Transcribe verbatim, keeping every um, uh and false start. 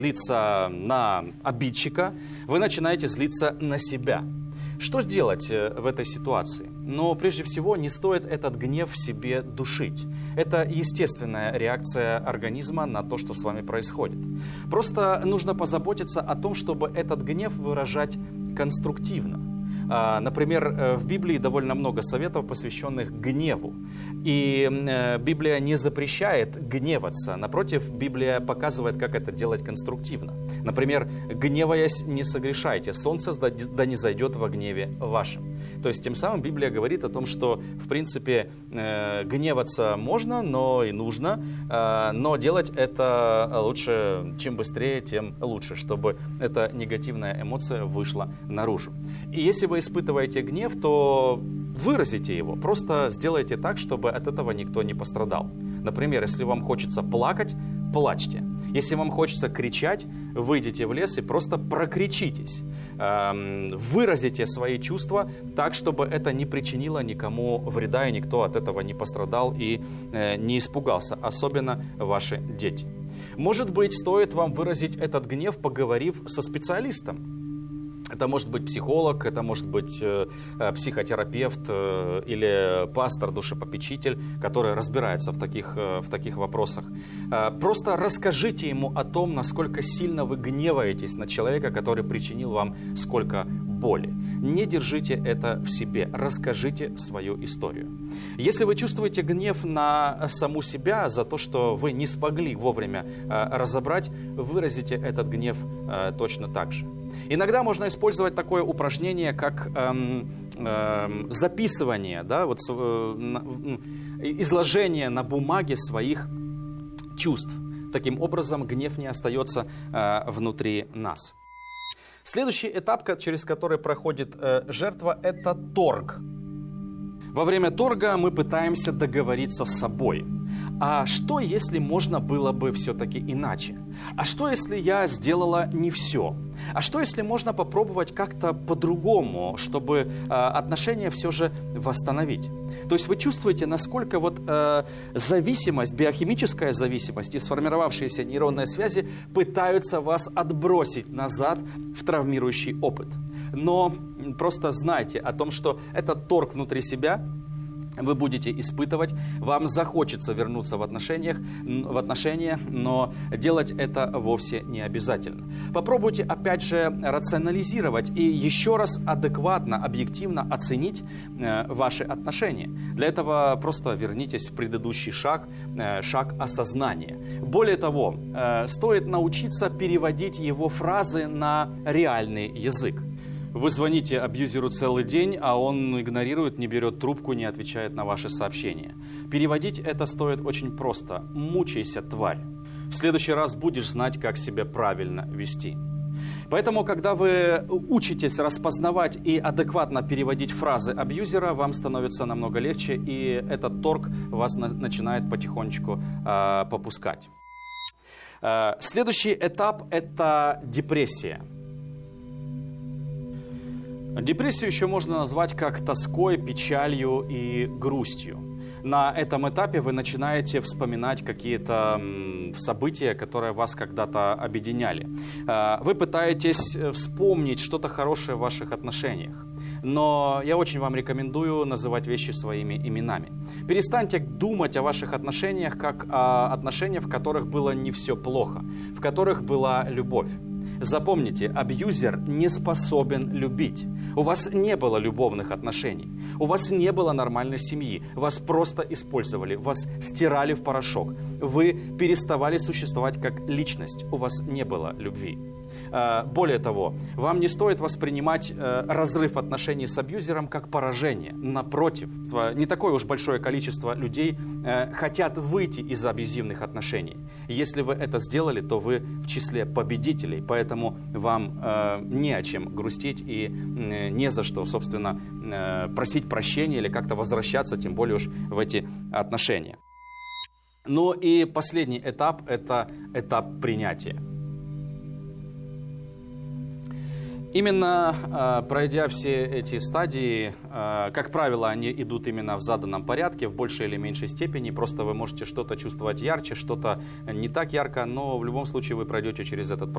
злиться на обидчика, вы начинаете злиться на себя. Что сделать в этой ситуации? Но прежде всего не стоит этот гнев в себе душить. Это естественная реакция организма на то, что с вами происходит. Просто нужно позаботиться о том, чтобы этот гнев выражать конструктивно. Например, в Библии довольно много советов, посвященных гневу. И Библия не запрещает гневаться. Напротив, Библия показывает, как это делать конструктивно. Например, гневаясь, не согрешайте, солнце да не зайдет во гневе вашем. То есть, тем самым Библия говорит о том, что, в принципе, гневаться можно, но и нужно, но делать это лучше, чем быстрее, тем лучше, чтобы эта негативная эмоция вышла наружу. И если вы испытываете гнев, то выразите его. Просто сделайте так, чтобы от этого никто не пострадал. Например, если вам хочется плакать, плачьте. Если вам хочется кричать, выйдите в лес и просто прокричитесь. Выразите свои чувства так, чтобы это не причинило никому вреда, и никто от этого не пострадал и не испугался, особенно ваши дети. Может быть, стоит вам выразить этот гнев, поговорив со специалистом. Это может быть психолог, это может быть э, психотерапевт э, или пастор, душепопечитель, который разбирается в таких, э, в таких вопросах. Э, просто расскажите ему о том, насколько сильно вы гневаетесь на человека, который причинил вам сколько боли. Не держите это в себе, расскажите свою историю. Если вы чувствуете гнев на саму себя за то, что вы не смогли вовремя э, разобрать, выразите этот гнев э, точно так же. Иногда можно использовать такое упражнение, как эм, эм, записывание, да, вот, э, изложение на бумаге своих чувств. Таким образом, гнев не остается э, внутри нас. Следующий этап, через который проходит э, жертва, это торг. Во время торга мы пытаемся договориться с собой. А что, если можно было бы все-таки иначе? А что, если я сделала не все? А что, если можно попробовать как-то по-другому, чтобы э, отношения все же восстановить? То есть вы чувствуете, насколько вот э, зависимость, биохимическая зависимость и сформировавшиеся нейронные связи пытаются вас отбросить назад в травмирующий опыт. Но просто знайте о том, что этот торг внутри себя вы будете испытывать, вам захочется вернуться в отношениях, в отношения, но делать это вовсе не обязательно. Попробуйте опять же рационализировать и еще раз адекватно, объективно оценить э, ваши отношения. Для этого просто вернитесь в предыдущий шаг, э, шаг осознания. Более того, э, стоит научиться переводить его фразы на реальный язык. Вы звоните абьюзеру целый день, а он игнорирует, не берет трубку, не отвечает на ваши сообщения. Переводить это стоит очень просто. Мучайся, тварь. В следующий раз будешь знать, как себя правильно вести. Поэтому, когда вы учитесь распознавать и адекватно переводить фразы абьюзера, вам становится намного легче, и этот торг вас на- начинает потихонечку э, попускать. Э, следующий этап – это депрессия. Депрессию еще можно назвать как тоской, печалью и грустью. На этом этапе вы начинаете вспоминать какие-то события, которые вас когда-то объединяли. Вы пытаетесь вспомнить что-то хорошее в ваших отношениях. Но я очень вам рекомендую называть вещи своими именами. Перестаньте думать о ваших отношениях как о отношениях, в которых было не все плохо, в которых была любовь. Запомните, абьюзер не способен любить. У вас не было любовных отношений. У вас не было нормальной семьи. Вас просто использовали. Вас стирали в порошок. Вы переставали существовать как личность. У вас не было любви. Более того, вам не стоит воспринимать разрыв отношений с абьюзером как поражение. Напротив, не такое уж большое количество людей хотят выйти из абьюзивных отношений. Если вы это сделали, то вы в числе победителей, поэтому вам не о чем грустить и не за что, собственно, просить прощения или как-то возвращаться, тем более уж в эти отношения. Ну и последний этап – это этап принятия. Именно э, пройдя все эти стадии, э, как правило, они идут именно в заданном порядке, в большей или меньшей степени. Просто вы можете что-то чувствовать ярче, что-то не так ярко, но в любом случае вы пройдете через этот процесс.